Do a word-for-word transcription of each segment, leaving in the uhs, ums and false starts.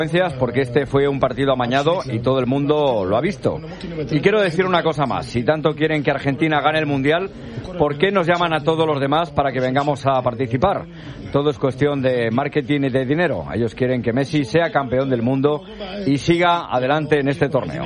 Porque este fue un partido amañado y todo el mundo lo ha visto. Y quiero decir una cosa más: si tanto quieren que Argentina gane el Mundial, ¿por qué nos llaman a todos los demás para que vengamos a participar? Todo es cuestión de marketing y de dinero. Ellos quieren que Messi sea campeón del mundo y siga adelante en este torneo.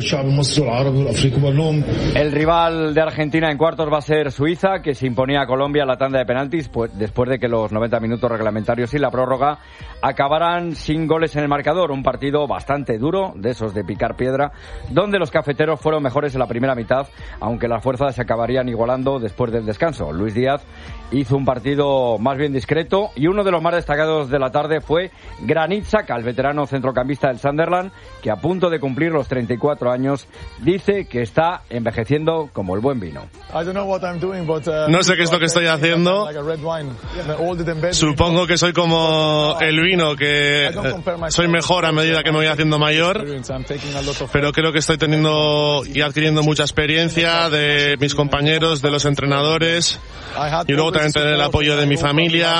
El rival de Argentina en cuartos va a ser Suiza, que se imponía a Colombia en la tanda de penaltis pues, después de que los noventa minutos reglamentarios y la prórroga acabaran sin goles en el marcador. Un partido bastante duro, de esos de picar piedra, donde los cafeteros fueron mejores en la primera mitad, aunque las fuerzas se acabarían igualando después del descanso. Luis Díaz hizo un partido más bien discreto y uno de los más destacados de la tarde fue Granit Xhaka, el veterano centrocampista del Sunderland, que a punto de cumplir los treinta y cuatro años dice que está envejeciendo como el buen vino. No sé qué es lo que estoy haciendo. Supongo que soy como el vino, que soy mejor a medida que me voy haciendo mayor, pero creo que estoy teniendo y adquiriendo mucha experiencia de mis compañeros, de los entrenadores, y luego también tener el apoyo de mi familia.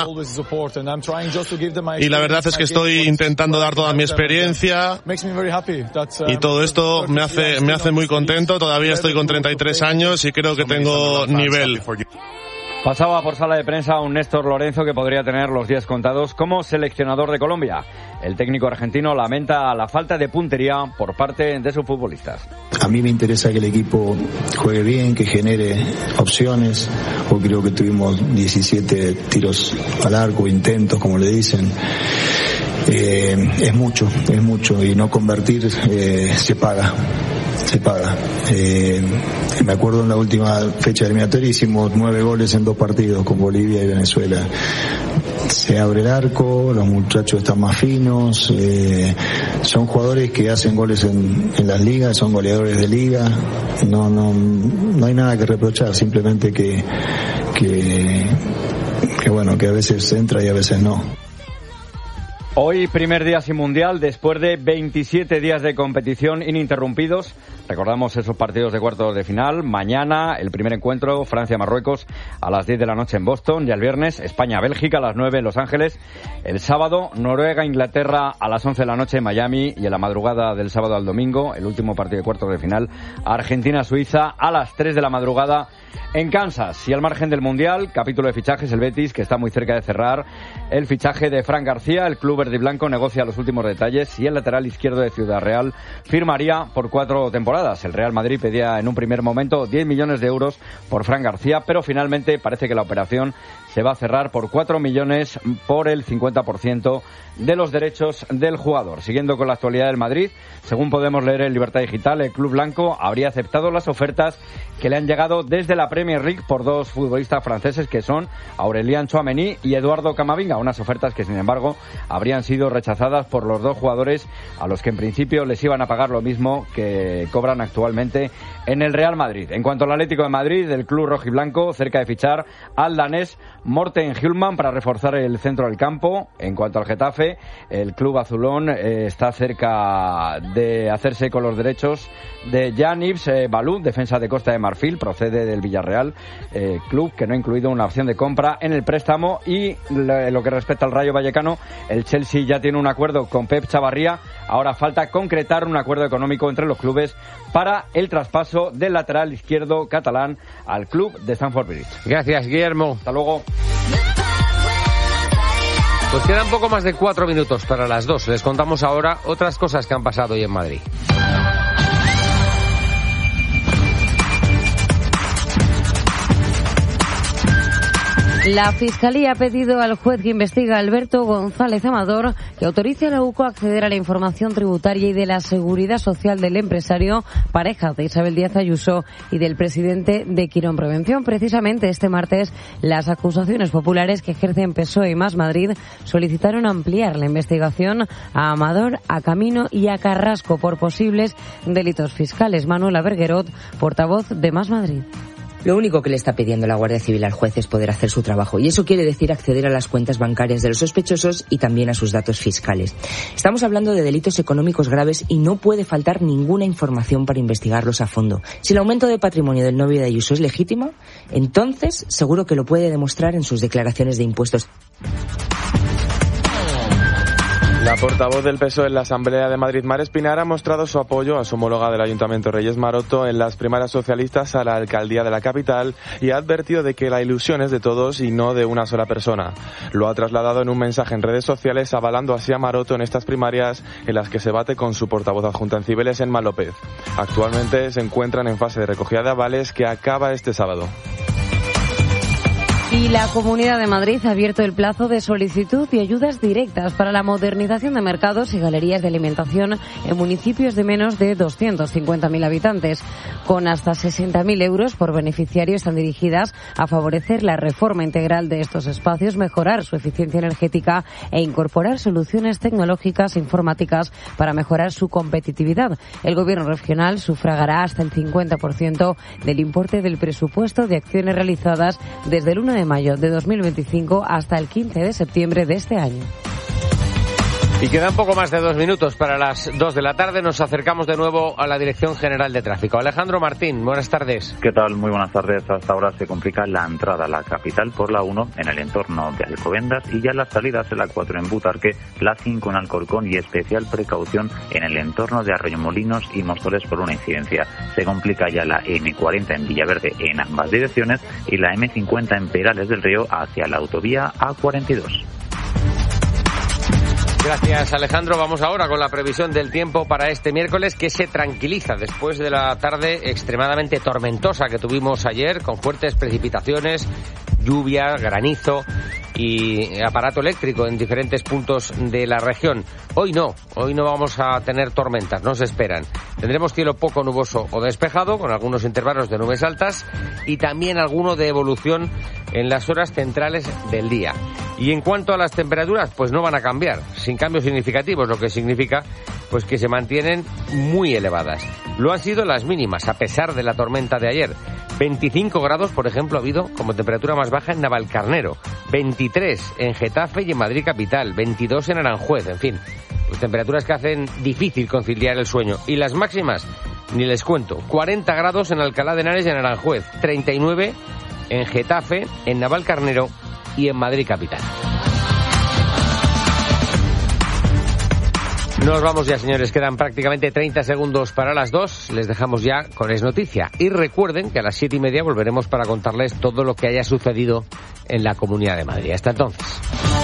Y la verdad es que estoy intentando dar toda mi experiencia y todo esto me hace me hace muy contento. Todavía estoy con treinta y tres años y creo que tengo nivel. Pasaba por sala de prensa un Néstor Lorenzo que podría tener los días contados como seleccionador de Colombia. El técnico argentino lamenta la falta de puntería por parte de sus futbolistas. A mí me interesa que el equipo juegue bien, que genere opciones. Hoy creo que tuvimos diecisiete tiros al arco, intentos, como le dicen. Eh, es mucho, es mucho, y no convertir eh, se paga. Se paga. Eh, me acuerdo en la última fecha eliminatoria hicimos nueve goles en dos partidos con Bolivia y Venezuela. Se abre el arco, los muchachos están más finos, eh, son jugadores que hacen goles en, en las ligas, son goleadores de liga. No, no, no hay nada que reprochar, simplemente que, que, que bueno, que a veces entra y a veces no. Hoy, primer día sin Mundial, después de veintisiete días de competición ininterrumpidos. Recordamos esos partidos de cuartos de final. Mañana, el primer encuentro, Francia-Marruecos, a las diez de la noche en Boston. Y el viernes, España-Bélgica, a las nueve en Los Ángeles. El sábado, Noruega-Inglaterra, a las once de la noche en Miami. Y en la madrugada del sábado al domingo, el último partido de cuartos de final, Argentina-Suiza, a las tres de la madrugada en Kansas. Y al margen del Mundial, capítulo de fichajes, el Betis, que está muy cerca de cerrar el fichaje de Fran García. El club verde y blanco negocia los últimos detalles y el lateral izquierdo de Ciudad Real firmaría por cuatro temporadas. El Real Madrid pedía en un primer momento diez millones de euros por Fran García, pero finalmente parece que la operación se va a cerrar por cuatro millones por el cincuenta por ciento de los derechos del jugador. Siguiendo con la actualidad del Madrid, según podemos leer en Libertad Digital, el club blanco habría aceptado las ofertas que le han llegado desde la Premier League por dos futbolistas franceses que son Aurélien Tchouaméni y Eduardo Camavinga, unas ofertas que sin embargo habrían sido rechazadas por los dos jugadores a los que en principio les iban a pagar lo mismo que cobran actualmente en el Real Madrid. En cuanto al Atlético de Madrid, el club rojiblanco cerca de fichar al danés Morten Hjulmand para reforzar el centro del campo. En cuanto al Getafe, el club azulón eh, está cerca de hacerse con los derechos de Jan-Yves eh, Balou, defensa de Costa de Marfil, procede del Villarreal, eh, club que no ha incluido una opción de compra en el préstamo. Y lo, lo que respecta al Rayo Vallecano, el Chelsea ya tiene un acuerdo con Pep Chavarría. Ahora falta concretar un acuerdo económico entre los clubes para el traspaso del lateral izquierdo catalán al club de Stamford Bridge. Gracias, Guillermo. Hasta luego. Pues quedan poco más de cuatro minutos para las dos. Les contamos ahora otras cosas que han pasado hoy en Madrid. La Fiscalía ha pedido al juez que investiga, Alberto González Amador, que autorice a la U C O a acceder a la información tributaria y de la seguridad social del empresario, pareja de Isabel Díaz Ayuso y del presidente de Quirón Prevención. Precisamente este martes, las acusaciones populares que ejercen P S O E y Más Madrid solicitaron ampliar la investigación a Amador, a Camino y a Carrasco por posibles delitos fiscales. Manuela Berguerot, portavoz de Más Madrid. Lo único que le está pidiendo la Guardia Civil al juez es poder hacer su trabajo, y eso quiere decir acceder a las cuentas bancarias de los sospechosos y también a sus datos fiscales. Estamos hablando de delitos económicos graves y no puede faltar ninguna información para investigarlos a fondo. Si el aumento de patrimonio del novio de Ayuso es legítimo, entonces seguro que lo puede demostrar en sus declaraciones de impuestos. La portavoz del P S O E en la Asamblea de Madrid, Mar Espinar, ha mostrado su apoyo a su homóloga del Ayuntamiento Reyes Maroto en las primarias socialistas a la alcaldía de la capital y ha advertido de que la ilusión es de todos y no de una sola persona. Lo ha trasladado en un mensaje en redes sociales, avalando así a Maroto en estas primarias en las que se bate con su portavoz adjunta en Cibeles, Emma López. Actualmente se encuentran en fase de recogida de avales que acaba este sábado. Y la Comunidad de Madrid ha abierto el plazo de solicitud y ayudas directas para la modernización de mercados y galerías de alimentación en municipios de menos de doscientos cincuenta mil habitantes. Con hasta sesenta mil euros por beneficiario están dirigidas a favorecer la reforma integral de estos espacios, mejorar su eficiencia energética e incorporar soluciones tecnológicas e informáticas para mejorar su competitividad. El Gobierno regional sufragará hasta el cincuenta por ciento del importe del presupuesto de acciones realizadas desde el uno de mayo de dos mil veinticinco hasta el quince de septiembre de este año. Y quedan poco más de dos minutos para las dos de la tarde. Nos acercamos de nuevo a la Dirección General de Tráfico. Alejandro Martín, buenas tardes. ¿Qué tal? Muy buenas tardes. Hasta ahora se complica la entrada a la capital por la uno en el entorno de Alcobendas y ya las salidas en la cuatro en Butarque, la cinco en Alcorcón y especial precaución en el entorno de Arroyomolinos y Móstoles por una incidencia. Se complica ya la eme cuarenta en Villaverde en ambas direcciones y la eme cincuenta en Perales del Río hacia la autovía A cuarenta y dos. Gracias, Alejandro. Vamos ahora con la previsión del tiempo para este miércoles, que se tranquiliza después de la tarde extremadamente tormentosa que tuvimos ayer, con fuertes precipitaciones, lluvia, granizo y aparato eléctrico en diferentes puntos de la región. Hoy no, hoy no vamos a tener tormentas, no se esperan. Tendremos cielo poco nuboso o despejado, con algunos intervalos de nubes altas y también alguno de evolución en las horas centrales del día. Y en cuanto a las temperaturas, pues no van a cambiar, sin cambios significativos, lo que significa pues que se mantienen muy elevadas. Lo han sido las mínimas, a pesar de la tormenta de ayer. veinticinco grados, por ejemplo, ha habido como temperatura más baja en Navalcarnero, veintitrés en Getafe y en Madrid capital, veintidós en Aranjuez, en fin, pues temperaturas que hacen difícil conciliar el sueño. Y las máximas, ni les cuento, cuarenta grados en Alcalá de Henares y en Aranjuez, treinta y nueve en Getafe, en Navalcarnero y en Madrid capital. Nos vamos ya, señores. Quedan prácticamente treinta segundos para las dos. Les dejamos ya con Es Noticia. Y recuerden que a las siete y media volveremos para contarles todo lo que haya sucedido en la Comunidad de Madrid. Hasta entonces.